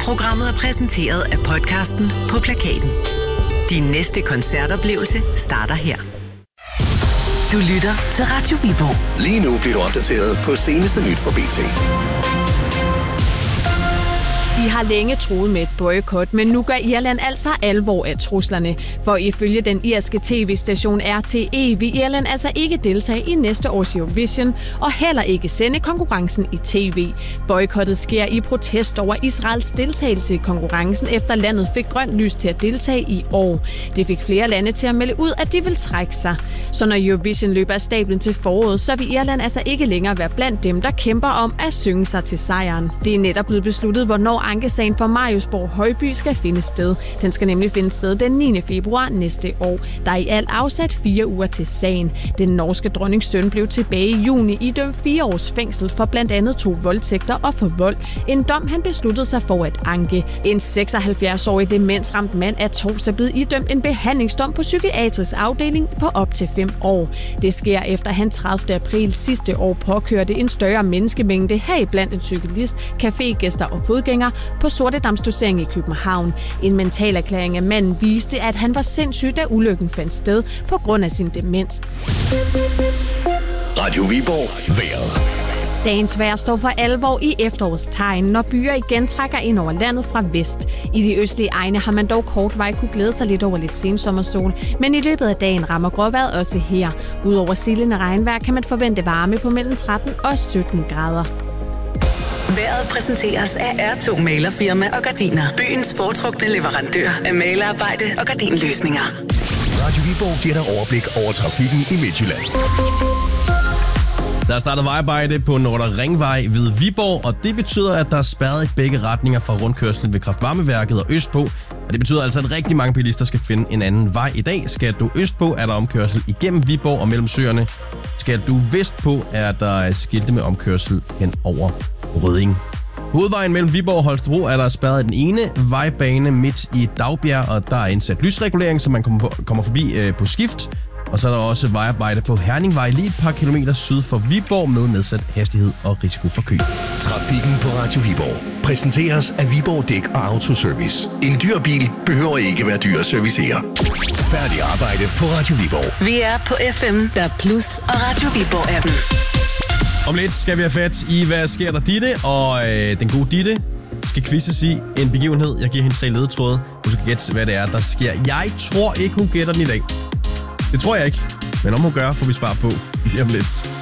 Programmet er præsenteret af podcasten På Plakaten. Din næste koncertoplevelse starter her. Du lytter til Radio Viborg. Lige nu bliver du opdateret på seneste nyt fra BT. De har længe troet med et boykot, men nu gør Irland altså alvor af truslerne. For ifølge den irske tv-station RTE vil Irland altså ikke deltage i næste års Eurovision, og heller ikke sende konkurrencen i tv. Boykottet sker i protest over Israels deltagelse i konkurrencen, efter landet fik grønt lys til at deltage i år. Det fik flere lande til at melde ud, at de vil trække sig. Så når Eurovision løber af stablen til foråret, så vil Irland altså ikke længere være blandt dem, der kæmper om at synge sig til sejren. Det er netop blevet besluttet, hvornår ankesagen for Mariusborg Højby skal finde sted. Den skal nemlig finde sted den 9. februar næste år. Der er i alt afsat 4 uger til sagen. Den norske dronnings søn blev tilbage i juni idømt 4 års fængsel for blandt andet 2 voldtægter og for vold. En dom, han besluttede sig for at anke. En 76-årig demensramt mand er torsdag blevet idømt en behandlingsdom på psykiatrisk afdeling på op til 5 år. Det sker efter han 30. april sidste år påkørte en større menneskemængde, heriblandt en cyklist, cafégæster og fodgængere på Sortedamsdosering i København. En mentalerklæring af manden viste, at han var sindssyg, da ulykken fandt sted på grund af sin demens. Radio Viborg vejret. Dagens vejr står for alvor i efterårets tegn, når byer igen trækker ind over landet fra vest. I de østlige egne har man dog kort vej kunne glæde sig lidt over lidt sensommersol, men i løbet af dagen rammer gråvejret også her. Udover silende regnvejr kan man forvente varme på mellem 13 og 17 grader. Vejret præsenteres af R2 Malerfirma og Gardiner. Byens foretrukne leverandør af malerarbejde og gardinløsninger. Radio Viborg giver dig overblik over trafikken i Midtjylland. Der er startet vejarbejde på Nordre Ringvej ved Viborg, og det betyder, at der er spærret i begge retninger fra rundkørslen ved Kraftvarmeværket og østpå. Og det betyder altså, at rigtig mange bilister skal finde en anden vej. I dag skal du østpå, er der omkørsel igennem Viborg og mellem søerne. Skal du vestpå, er der skilte med omkørsel hen over Rødding. Hovedvejen mellem Viborg og Holstebro er der spærret den ene vejbane midt i Dagbjerg, og der er indsat lysregulering, så man kommer forbi på skift. Og så er der også vejarbejde på Herningvej lige et par kilometer syd for Viborg med nedsat hastighed og risiko for kø. Trafikken på Radio Viborg præsenteres af Viborg Dæk og Autoservice. En dyr bil behøver ikke være dyr at servicere. Færdig arbejde på Radio Viborg. Vi er på FM, der Plus og Radio Viborg appen. Om lidt skal vi have fat i, hvad sker der Ditte, og den gode Ditte skal quizzes i en begivenhed. Jeg giver hende 3 ledetråde. Hun skal gætte, hvad det er, der sker. Jeg tror ikke, hun gætter den i dag. Det tror jeg ikke. Men om hun gør, får vi svar på lige om lidt.